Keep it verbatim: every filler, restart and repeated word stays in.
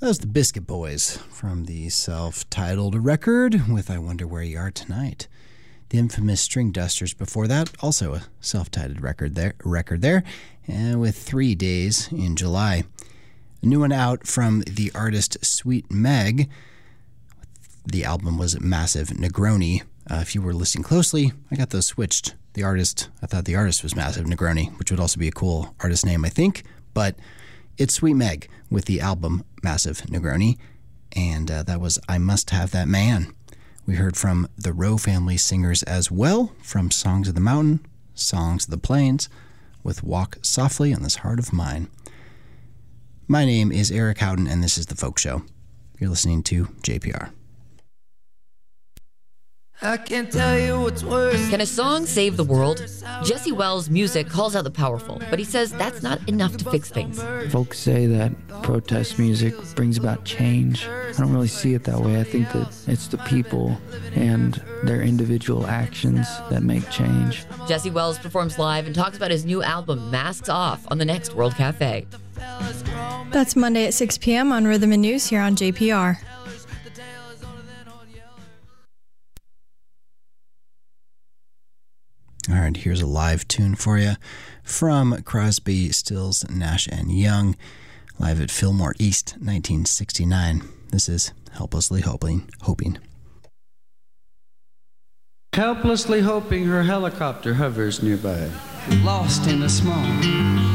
That was the Biscuit Boys from the self-titled record with I Wonder Where You Are Tonight. The infamous String Dusters before that, also a self-titled record there, record there, and with Three Days in July. A new one out from the artist Sweet Meg. The album was Massive Negroni. Uh, if you were listening closely, I got those switched. The artist, I thought the artist was Massive Negroni, which would also be a cool artist name, I think, but it's Sweet Meg with the album Massive Negroni, and uh, that was I Must Have That Man. We heard from the Rowe family singers as well, from Songs of the Mountain, Songs of the Plains, with Walk Softly on This Heart of Mine. My name is Eric Houghton, and this is The Folk Show. You're listening to J P R. I can't tell you what's worse. Can a song save the world? Jesse Wells' music calls out the powerful, but he says that's not enough to fix things. Folks say that protest music brings about change. I don't really see it that way. I think that it's the people and their individual actions that make change. Jesse Wells performs live and talks about his new album, Masks Off, on the next World Cafe. That's Monday at six p.m. on Rhythm and News here on J P R. All right, here's a live tune for you from Crosby, Stills, Nash and Young, live at Fillmore East, nineteen sixty-nine. This is Helplessly Hoping. Hoping. Helplessly hoping her helicopter hovers nearby, lost in a small